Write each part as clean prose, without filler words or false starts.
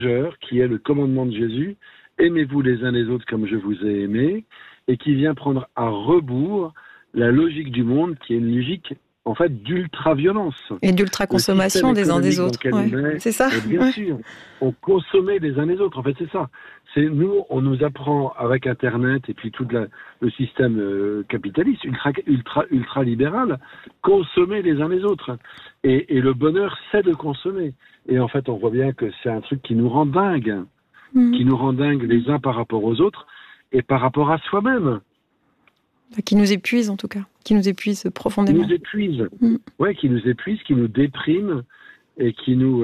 qui est le commandement de Jésus, aimez-vous les uns les autres comme je vous ai aimé, et qui vient prendre à rebours la logique du monde, qui est une logique, en fait, d'ultra-violence. Et d'ultra-consommation des uns des autres. Ouais. C'est ça. Bien sûr, on consommait les uns les autres. En fait, c'est ça. Nous, on nous apprend avec Internet et puis tout le système capitaliste, ultra libéral, consommer les uns les autres. Et le bonheur, c'est de consommer. Et en fait, on voit bien que c'est un truc qui nous rend dingue, qui nous rend dingue les uns par rapport aux autres et par rapport à soi-même. Qui nous épuise, en tout cas. Qui nous épuise profondément. Qui nous épuise. Ouais, qui nous épuise, qui nous déprime et qui nous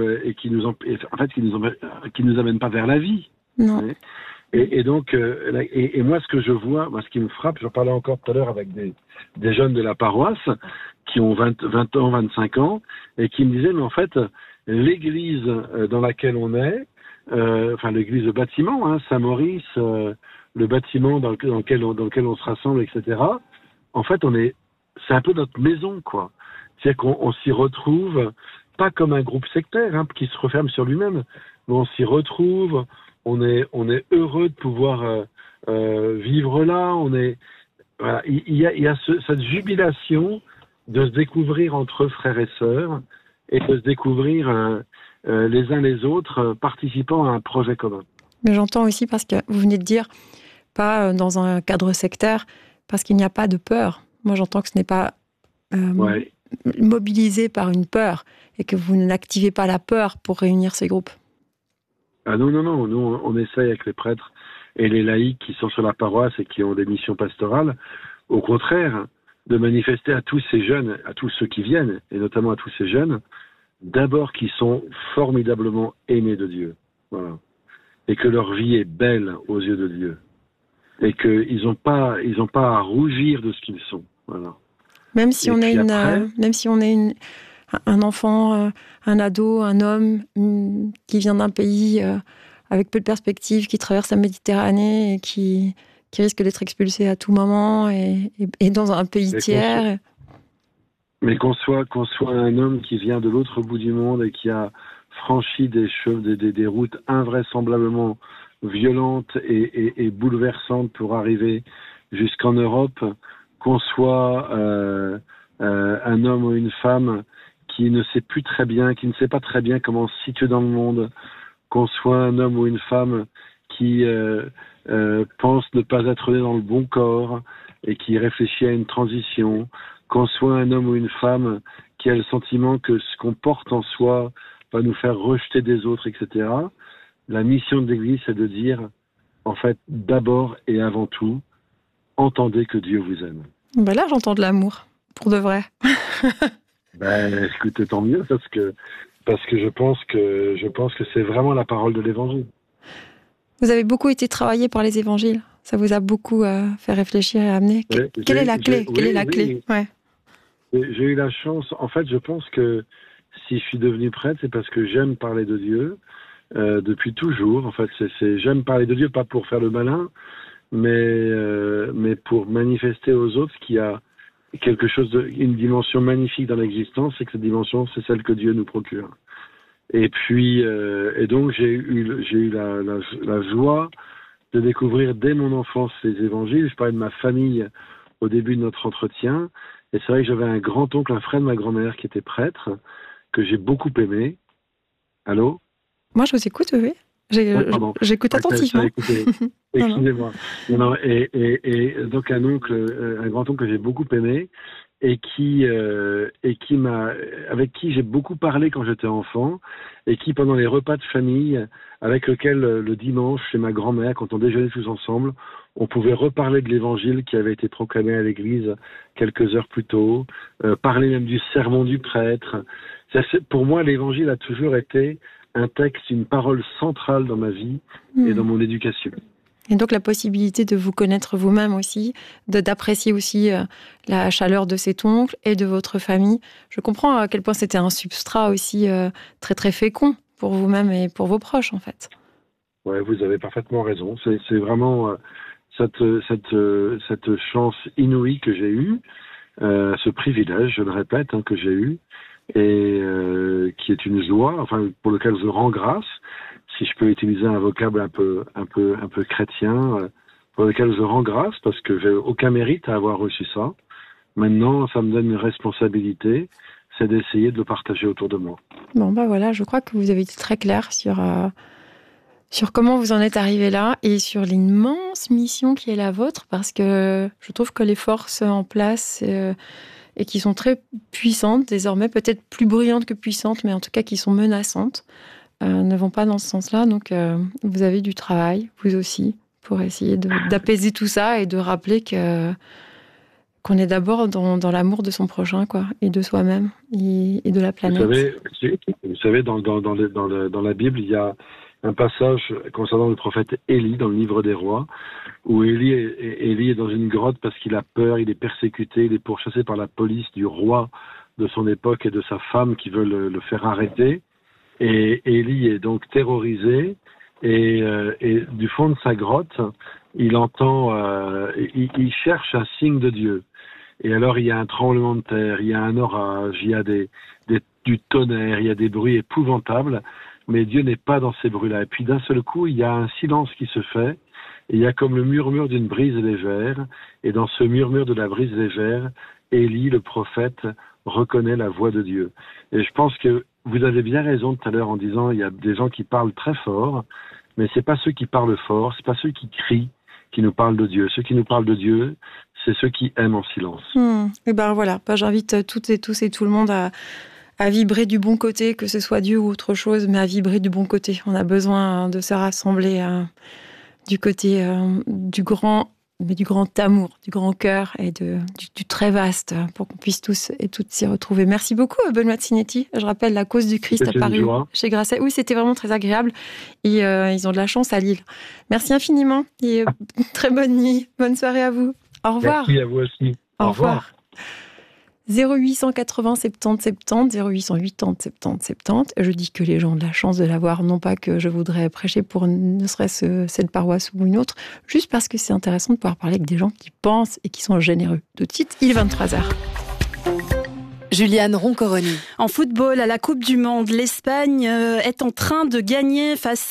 amène pas vers la vie. Non. Ouais. Et donc, moi, ce que je vois, ce qui me frappe, j'en parlais encore tout à l'heure avec des jeunes de la paroisse qui ont 20 ans, 25 ans, et qui me disaient, mais en fait, l'église dans laquelle on est, l'église de bâtiment, Saint-Maurice, le bâtiment dans lequel on se rassemble, etc. En fait, c'est un peu notre maison, quoi. C'est-à-dire qu'on s'y retrouve, pas comme un groupe sectaire, qui se referme sur lui-même, mais on s'y retrouve, on est heureux de pouvoir vivre là, voilà, il y a cette jubilation de se découvrir entre frères et sœurs, et de se découvrir les uns les autres, participant à un projet commun. Mais j'entends aussi, parce que vous venez de dire, pas dans un cadre sectaire, parce qu'il n'y a pas de peur. Moi, j'entends que ce n'est pas mobilisé par une peur, et que vous n'activez pas la peur pour réunir ces groupes. Ah non, nous, on essaye avec les prêtres et les laïcs qui sont sur la paroisse et qui ont des missions pastorales, au contraire, de manifester à tous ces jeunes, à tous ceux qui viennent, et notamment à tous ces jeunes, d'abord qu'ils sont formidablement aimés de Dieu. Voilà. Et que leur vie est belle aux yeux de Dieu. Et qu'ils n'ont pas à rougir de ce qu'ils sont. Voilà. Même si on est un enfant, un ado, un homme qui vient d'un pays avec peu de perspectives, qui traverse la Méditerranée et qui risque d'être expulsé à tout moment et dans un pays tiers. Mais qu'on soit un homme qui vient de l'autre bout du monde et qui a franchi des routes invraisemblablement violentes et bouleversantes pour arriver jusqu'en Europe, qu'on soit un homme ou une femme qui ne sait pas très bien comment se situer dans le monde, qu'on soit un homme ou une femme qui pense ne pas être né dans le bon corps et qui réfléchit à une transition, qu'on soit un homme ou une femme qui a le sentiment que ce qu'on porte en soi va nous faire rejeter des autres, etc. La mission de l'Église, c'est de dire, en fait, d'abord et avant tout, entendez que Dieu vous aime. Ben là, j'entends de l'amour, pour de vrai. Écoutez, tant mieux, parce que je pense que c'est vraiment la parole de l'Évangile. Vous avez beaucoup été travaillé par les évangiles. Ça vous a beaucoup fait réfléchir et amener. Quelle est la clé ? Ouais. J'ai eu la chance. En fait, je pense que si je suis devenu prêtre, c'est parce que j'aime parler de Dieu depuis toujours. En fait, j'aime parler de Dieu, pas pour faire le malin, mais pour manifester aux autres qu'il y a quelque chose une dimension magnifique dans l'existence, et que cette dimension, c'est celle que Dieu nous procure. Et puis, et donc j'ai eu la joie de découvrir dès mon enfance les évangiles. Je parlais de ma famille au début de notre entretien, et c'est vrai que j'avais un grand-oncle, un frère de ma grand-mère qui était prêtre, que j'ai beaucoup aimé. Allô ? Moi, je vous écoute, oui. J'écoute attentivement. Excusez-moi. Non, et donc un grand-oncle que j'ai beaucoup aimé, et avec qui j'ai beaucoup parlé quand j'étais enfant, et qui, pendant les repas de famille, avec lequel le dimanche, chez ma grand-mère, quand on déjeunait tous ensemble, on pouvait reparler de l'évangile qui avait été proclamé à l'église quelques heures plus tôt, parler même du sermon du prêtre. Pour moi, l'évangile a toujours été un texte, une parole centrale dans ma vie et dans mon éducation. Et donc la possibilité de vous connaître vous-même aussi, d'apprécier aussi la chaleur de cet oncle et de votre famille. Je comprends à quel point c'était un substrat aussi très très fécond pour vous-même et pour vos proches, en fait. Ouais, vous avez parfaitement raison. C'est vraiment cette chance inouïe que j'ai eue, ce privilège, je le répète, que j'ai eu, et qui est une joie, pour lequel je rends grâce. si je peux utiliser un vocable un peu chrétien, pour lequel je rends grâce parce que j'ai aucun mérite à avoir reçu ça. Maintenant, ça me donne une responsabilité, c'est d'essayer de le partager autour de moi. Bon, voilà, je crois que vous avez été très clair sur comment vous en êtes arrivé là et sur l'immense mission qui est la vôtre, parce que je trouve que les forces en place et qui sont très puissantes désormais, peut-être plus bruyantes que puissantes, mais en tout cas qui sont menaçantes, ne vont pas dans ce sens-là. Donc, vous avez du travail, vous aussi, pour essayer d'apaiser tout ça et de rappeler qu'on est d'abord dans l'amour de son prochain, quoi, et de soi-même et de la planète. Vous savez, dans la Bible, il y a un passage concernant le prophète Élie dans le livre des rois, où Élie est dans une grotte parce qu'il a peur, il est persécuté, il est pourchassé par la police du roi de son époque et de sa femme qui veulent le faire arrêter. Et Élie est donc terrorisé et du fond de sa grotte, il entend, il cherche un signe de Dieu. Et alors il y a un tremblement de terre, il y a un orage, il y a du tonnerre, il y a des bruits épouvantables, mais Dieu n'est pas dans ces bruits-là. Et puis d'un seul coup, il y a un silence qui se fait, et il y a comme le murmure d'une brise légère, et dans ce murmure de la brise légère, Élie, le prophète, reconnaît la voix de Dieu. Et je pense que vous avez bien raison tout à l'heure en disant il y a des gens qui parlent très fort, mais c'est pas ceux qui parlent fort, c'est pas ceux qui crient qui nous parlent de Dieu. Ceux qui nous parlent de Dieu, c'est ceux qui aiment en silence. Et voilà, j'invite toutes et tous et tout le monde à vibrer du bon côté, que ce soit Dieu ou autre chose, mais à vibrer du bon côté. On a besoin de se rassembler du côté du grand amour, du grand cœur et du très vaste, pour qu'on puisse tous et toutes s'y retrouver. Merci beaucoup, Benoît Signetti. Je rappelle, La cause du Christ apparue chez Grasset. Oui, c'était vraiment très agréable. Et ils ont de la chance à Lille. Merci infiniment et très bonne nuit. Bonne soirée à vous. Au revoir. Merci à vous aussi. Au revoir. 0880 70 70, 0880 70 70. Je dis que les gens ont de la chance de l'avoir, non pas que je voudrais prêcher pour ne serait-ce cette paroisse ou une autre, juste parce que c'est intéressant de pouvoir parler avec des gens qui pensent et qui sont généreux. Tout de suite, il est 23h. Juliane Roncoroni. En football, à la Coupe du Monde, l'Espagne est en train de gagner face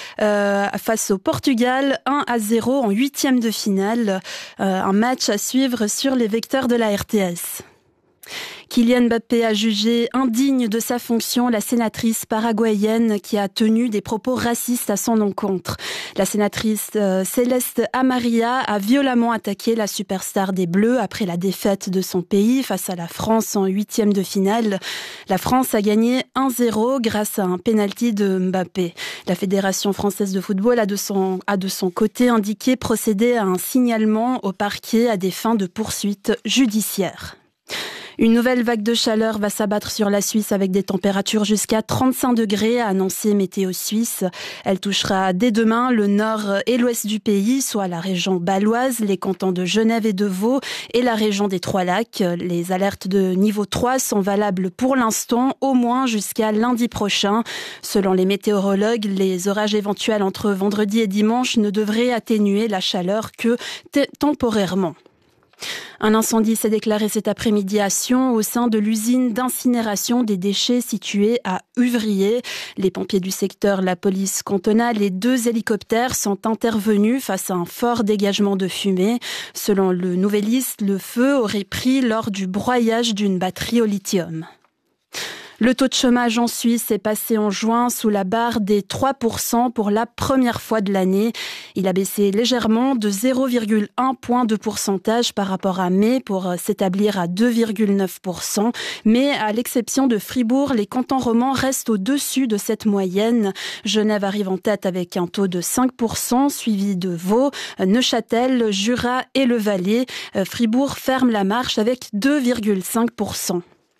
au Portugal 1-0 en 8e de finale. Un match à suivre sur les vecteurs de la RTS. Kylian Mbappé a jugé indigne de sa fonction la sénatrice paraguayenne qui a tenu des propos racistes à son encontre. La sénatrice Céleste Amaria a violemment attaqué la superstar des Bleus après la défaite de son pays face à la France en 8e de finale. La France a gagné 1-0 grâce à un penalty de Mbappé. La Fédération française de football a de son côté indiqué procéder à un signalement au parquet à des fins de poursuite judiciaire. Une nouvelle vague de chaleur va s'abattre sur la Suisse avec des températures jusqu'à 35 degrés, a annoncé Météo Suisse. Elle touchera dès demain le nord et l'ouest du pays, soit la région bâloise, les cantons de Genève et de Vaud et la région des Trois-Lacs. Les alertes de niveau 3 sont valables pour l'instant, au moins jusqu'à lundi prochain. Selon les météorologues, les orages éventuels entre vendredi et dimanche ne devraient atténuer la chaleur que temporairement. Un incendie s'est déclaré cet après-midi à Sion au sein de l'usine d'incinération des déchets située à Uvrier. Les pompiers du secteur, la police cantonale et 2 hélicoptères sont intervenus face à un fort dégagement de fumée. Selon le Nouvelliste, le feu aurait pris lors du broyage d'une batterie au lithium. Le taux de chômage en Suisse est passé en juin sous la barre des 3% pour la première fois de l'année. Il a baissé légèrement de 0,1 point de pourcentage par rapport à mai pour s'établir à 2,9%. Mais à l'exception de Fribourg, les cantons romans restent au-dessus de cette moyenne. Genève arrive en tête avec un taux de 5%, suivi de Vaud, Neuchâtel, Jura et le Valais. Fribourg ferme la marche avec 2,5%.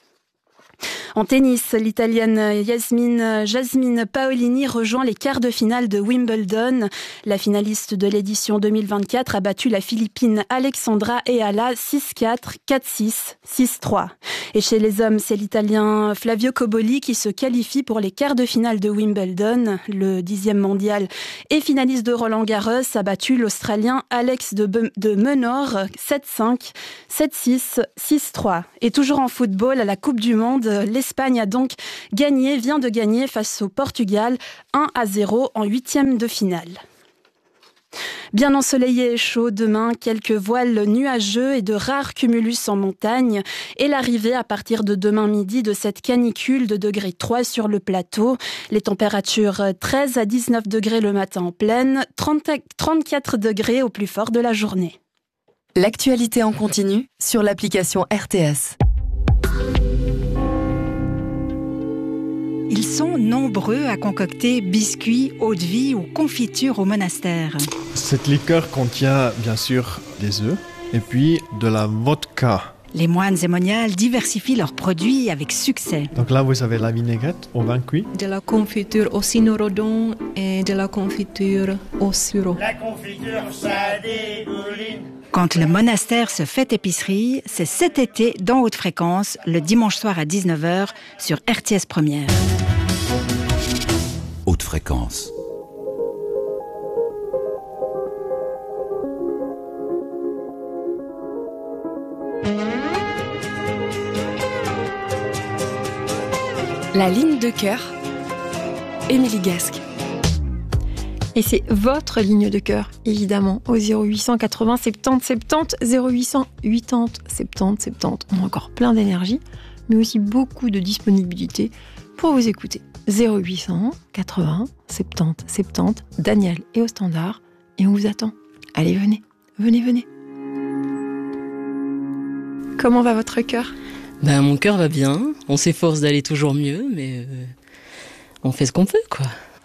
En tennis, l'Italienne Jasmine Paolini rejoint les quarts de finale de Wimbledon. La finaliste de l'édition 2024 a battu la Philippine Alexandra Eala 6-4, 4-6, 6-3. Et chez les hommes, c'est l'Italien Flavio Cobolli qui se qualifie pour les quarts de finale de Wimbledon. Le 10e mondial et finaliste de Roland-Garros a battu l'Australien Alex de Menor 7-5, 7-6, 6-3. Et toujours en football, à la Coupe du Monde, monde. L'Espagne vient de gagner face au Portugal 1-0 en 8e de finale. Bien ensoleillé et chaud demain, quelques voiles nuageux et de rares cumulus en montagne et l'arrivée à partir de demain midi de cette canicule de degré 3 sur le plateau. Les températures 13 à 19 degrés le matin en plaine, 34 degrés au plus fort de la journée. L'actualité en continu sur l'application RTS. Ils sont nombreux à concocter biscuits, eau-de-vie ou confitures au monastère. Cette liqueur contient bien sûr des œufs et puis de la vodka. Les moines et moniales diversifient leurs produits avec succès. Donc là, vous avez la vinaigrette au vin cuit. De la confiture au cynorhodon et de la confiture au sureau. La confiture, ça dégouline. Quand le monastère se fait épicerie, c'est cet été dans Haute Fréquence, le dimanche soir à 19h sur RTS Première. Haute Fréquence. La ligne de cœur, Émilie Gasque. Et c'est votre ligne de cœur, évidemment, au 0800 80 70 70, 0800 80 70 70. On a encore plein d'énergie, mais aussi beaucoup de disponibilité pour vous écouter. 0800 80 70 70, Daniel est au standard, et on vous attend. Allez, venez, venez, venez. Comment va votre cœur ? Mon cœur va bien, on s'efforce d'aller toujours mieux, mais on fait ce qu'on peut, quoi.